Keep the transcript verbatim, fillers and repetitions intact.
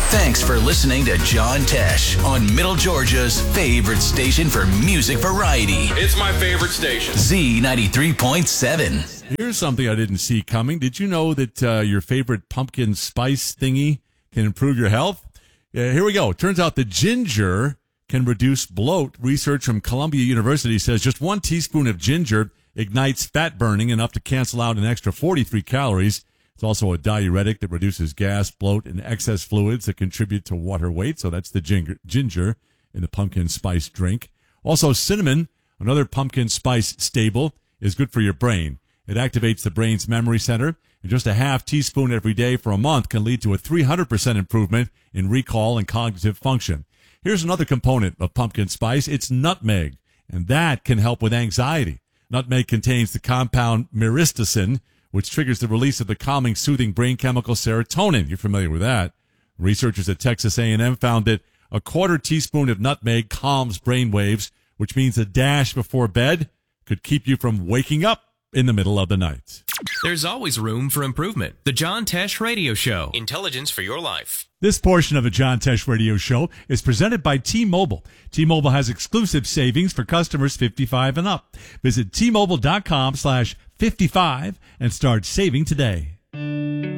Thanks for listening to John Tesh on Middle Georgia's favorite station for music variety. It's my favorite station. Z ninety-three point seven. Here's something I didn't see coming. Did you know that uh, your favorite pumpkin spice thingy can improve your health? Yeah, here we go. Turns out the ginger can reduce bloat. Research from Columbia University says just one teaspoon of ginger ignites fat burning enough to cancel out an extra forty-three calories. It's also a diuretic that reduces gas, bloat, and excess fluids that contribute to water weight. So that's the ginger, ginger in the pumpkin spice drink. Also, cinnamon, another pumpkin spice staple, is good for your brain. It activates the brain's memory center, and just a half teaspoon every day for a month can lead to a three hundred percent improvement in recall and cognitive function. Here's another component of pumpkin spice. It's nutmeg, and that can help with anxiety. Nutmeg contains the compound myristicin, which triggers the release of the calming, soothing brain chemical serotonin. You're familiar with that. Researchers at Texas A and M found that a quarter teaspoon of nutmeg calms brain waves, which means a dash before bed could keep you from waking up in the middle of the night. There's always room for improvement. The John Tesh Radio Show. Intelligence for your life. This portion of the John Tesh Radio Show is presented by T-Mobile. T-Mobile has exclusive savings for customers fifty-five and up. Visit T Mobile dot com slash fifty-five and start saving today.